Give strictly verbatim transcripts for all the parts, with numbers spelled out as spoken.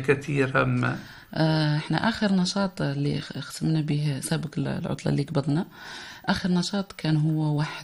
كثيرة ما؟ احنا اخر نشاط اللي ختمنا به سابق العطلة اللي قبضنا، اخر نشاط كان هو واحد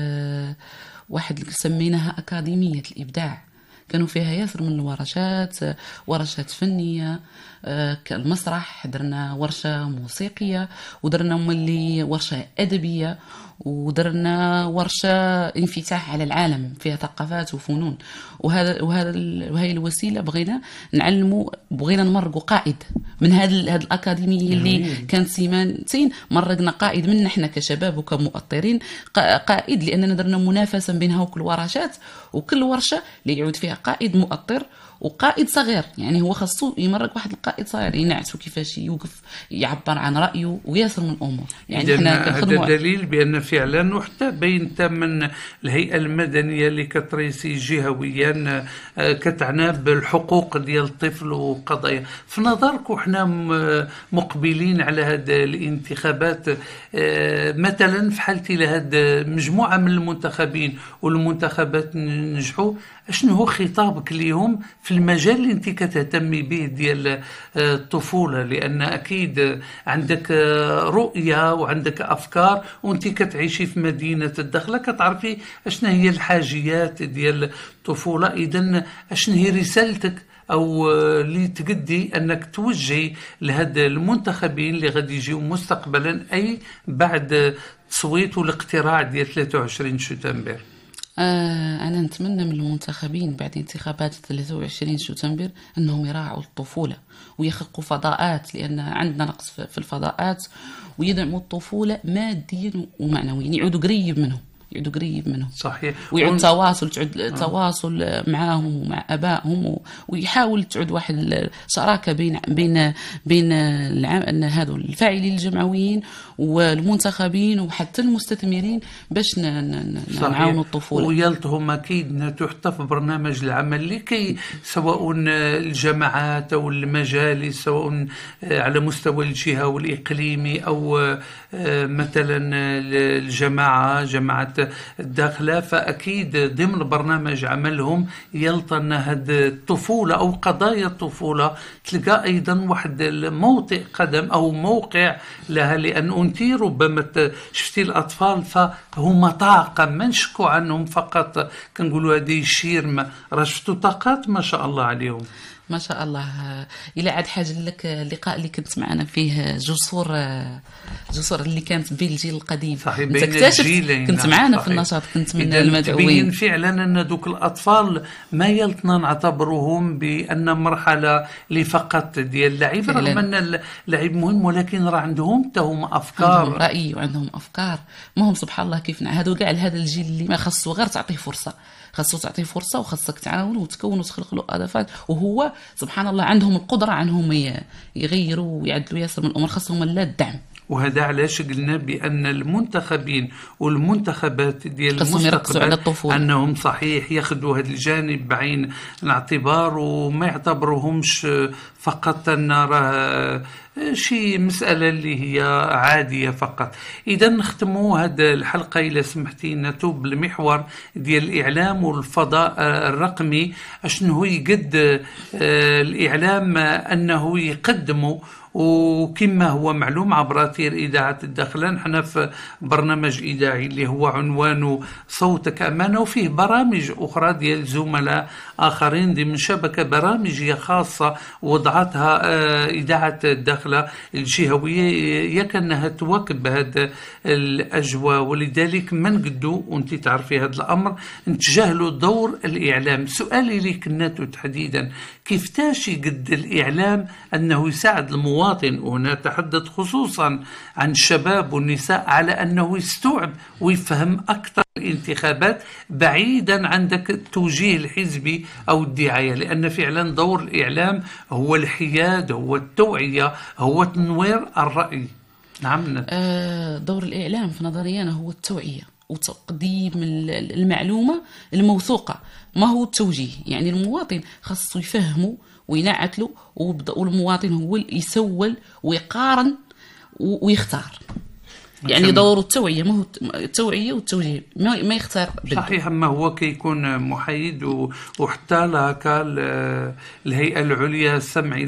واحد سميناها أكاديمية الإبداع. كانوا فيها ياسر من الورشات، ورشات فنية كالمسرح، درنا ورشة موسيقية، ودرنا مولي ورشة أدبية، ودرنا ورشة انفتاح على العالم فيها ثقافات وفنون. وهذا وهذا وهي الوسيلة بغينا نعلموا، بغينا نمرقوا قائد من هذه هذه الأكاديمية اللي كانت سيمانتين. مرقنا قائد منا احنا كشباب وكمؤطرين، قائد لأننا درنا منافسة بينها وكل ورشات، وكل ورشة اللي يعود فيها قائد مؤطر وقائد صغير. يعني هو خاصو يمرق واحد القائد صغير ينعسو كيفاش يوقف يعبر عن رأيه وياسر من الأمور. يعني احنا هذا دليل بأن فعلا، وحتى بين من الهيئة المدنية اللي كتريسي جهويا كتعنى بالحقوق ديال الطفل وقضايا. في نظرك وحنا مقبلين على هذه الانتخابات، مثلا في حالتي لهذه مجموعة من المنتخبين والمنتخبات نجحوا، اشنو هو خطابك اليوم في المجال اللي انت كتهتمي به ديال الطفولة؟ لأن أكيد عندك رؤية وعندك أفكار، وانت كتعيشي في مدينة الدخلة، كتعرفي اشنا هي الحاجيات ديال الطفولة. إذن اشنا هي رسالتك أو اللي تقدي أنك توجهي لهذا المنتخبين اللي غادي يجيو مستقبلا، أي بعد تصويت والاقتراع ديال ثلاثة وعشرين شتنبر؟ آه أنا نتمنى من المنتخبين بعد انتخابات ثلاثة وعشرين شتنبر أنهم يراعوا الطفولة ويخلقوا فضاءات، لأن عندنا نقص في الفضاءات، ويدعموا الطفولة ماديا ومعنويا، يعودوا قريب منهم يعودوا قريب منهم. صحيح. ويعود ون... تواصل تعود آه. تواصل معاهم ومع ابائهم، و... ويحاول تعود واحد شراكه بين بين بين العام هذو الفاعلين الجمعويين والمنتخبين وحتى المستثمرين باش ن... ن... نعاونوا الطفوله. ويلتهم اكيد حتى في برنامج العمل لكي سواء الجماعات او المجالس، سواء على مستوى الجهه والاقليمي او مثلا الجماعه جماعه الداخله، فأكيد ضمن برنامج عملهم يلطن هذه الطفولة أو قضايا الطفولة، تلقى أيضا واحد الموطئ قدم أو موقع لها. لأن أنت ربما شفتي الأطفال فهم طاقة، ما نشكوا عنهم فقط كنقولوا هذه الشيرمة، راه شفتوا طاقات ما شاء الله عليهم. ما شاء الله. إلى عاد حاجة لك اللقاء اللي كنت معنا فيه جسور جسور اللي كانت بين الجيل القديم. صحيح، بين الجيلين. كنت معنا في النشاط، كنت من المدعوين. تبين فعلا أن دوك الأطفال ما يلطنا نعتبروهم بأن مرحلة اللي فقط ديال اللعب، رغم أن اللعب مهم، ولكن راه عندهم تهم أفكار، عندهم رأي وعندهم أفكار. مهم سبحان الله كيف هذو كاع هذا الجيل اللي ما خصو غير تعطيه فرصة، خاصو تعطيه فرصة وخاصك تعاون وتكون وتخلق له اضافات. وهو سبحان الله عندهم القدرة عنهم يغيروا ويعدلوا ياسر من الامور، خاصهم لا الدعم. وهذا علاش قلنا بأن المنتخبين والمنتخبات ديال المستقبل أنهم صحيح ياخذوا هذا الجانب بعين الاعتبار، وما يعتبروهمش فقط أن راه شي مسألة اللي هي عادية فقط. إذا نختموا هذه الحلقة إلى سمحتي نتوب بالمحور ديال الإعلام والفضاء الرقمي. أشنو هو يقد الإعلام أنه يقدمه، وكما هو معلوم عبر أثير إذاعة الداخلة نحن في برنامج إذاعي اللي هو عنوانه صوتك أمانة، وفيه برامج أخرى ديال زملاء آخرين ضمن شبكة برامجية خاصة وضعتها إذاعة الداخلة الجهوية يكنها تواكب هذا الأجواء. ولذلك ما نقدو، وانت تعرفي هذا الأمر، نتجاهلوا دور الإعلام. سؤالي لك ناتو تحديدا، كيف تاشي قد الإعلام أنه يساعد المواطن، وهنا تحدث خصوصا عن الشباب والنساء، على أنه يستوعب ويفهم أكثر الانتخابات بعيدا عن ذاك التوجيه الحزبي أو الدعاية، لأن فعلا دور الإعلام هو الحياد، هو التوعية، هو تنوير الرأي. نعم. دور الإعلام في نظري أنا هو التوعية وتقديم المعلومة الموثوقة، ما هو التوجيه. يعني المواطن خاصه يفهمه وينعتله، والمواطن هو يسول ويقارن ويختار. يعني دور التوعية، ما هو التوعية والتوجيه، ما, ما يختار. صحيح، ما هو كيكون محايد، وحتى لهكا الهيئة العليا السمع